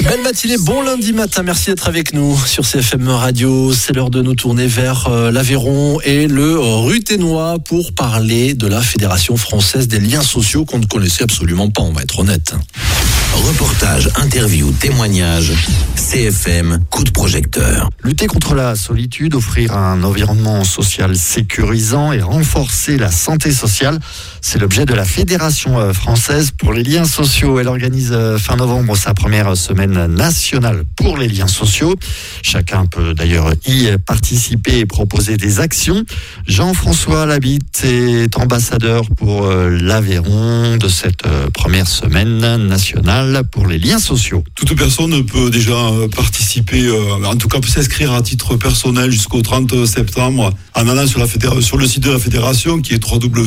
Belle matinée, bon lundi matin, merci d'être avec nous sur CFM Radio. C'est l'heure de nous tourner vers l'Aveyron et le Ruthénois pour parler de la Fédération française des liens sociaux qu'on ne connaissait absolument pas, on va être honnête. Reportage, interview, témoignage, CFM, coup de projecteur. Lutter contre la solitude, offrir un environnement social sécurisant et renforcer la santé sociale, c'est l'objet de la Fédération française pour les liens sociaux. Elle organise fin novembre sa première semaine nationale pour les liens sociaux. Chacun peut d'ailleurs y participer et proposer des actions. Jean-François Labitte est ambassadeur pour l'Aveyron de cette première semaine nationale pour les liens sociaux. Toute personne peut déjà participer, en tout cas peut s'inscrire à titre personnel jusqu'au 30 septembre en allant sur le site de la fédération qui est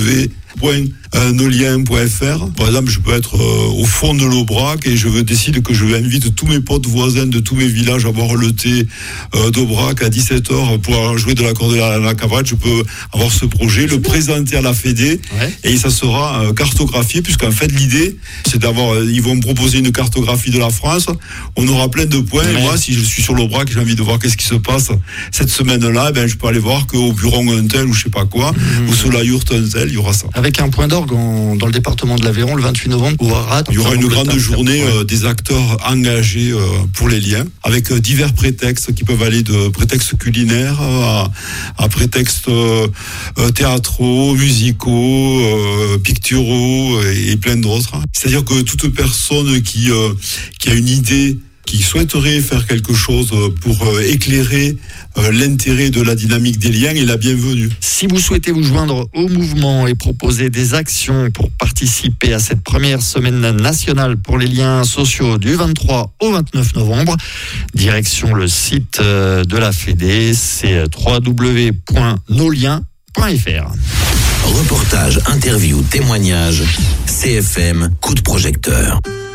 www.noliens.fr. Par exemple, je peux être au fond de l'Aubrac et je décide que je invite tous mes potes voisins de tous mes villages à boire le thé d'Aubrac à 17h pour jouer de l'accordéon à la cabrette. Je peux avoir ce projet, le présenter à la Fédé et ça sera cartographié puisqu'en fait l'idée c'est ils vont me proposer une cartographie de la France. On aura plein de points et moi si je suis sur l'Aubrac et j'ai envie de voir qu'est-ce qui se passe cette semaine-là, je peux aller voir qu'au Buron un tel ou je sais pas quoi ou sur la Yourte un tel, il y aura ça. Avec un point d'orgue dans le département de l'Aveyron le 28 novembre. Il y aura une grande journée des acteurs engagés pour les liens, avec divers prétextes qui peuvent aller de prétextes culinaires à prétextes théâtraux, musicaux, picturaux et plein d'autres. C'est-à-dire que toute personne qui a une idée, qui souhaiterait faire quelque chose pour éclairer l'intérêt de la dynamique des liens est la bienvenue. Si vous souhaitez vous joindre au mouvement et proposer des actions pour participer à cette première semaine nationale pour les liens sociaux du 23 au 29 novembre, direction le site de la Fédé, c'est www.noliens.fr. Reportage, interview, témoignage, CFM, coup de projecteur.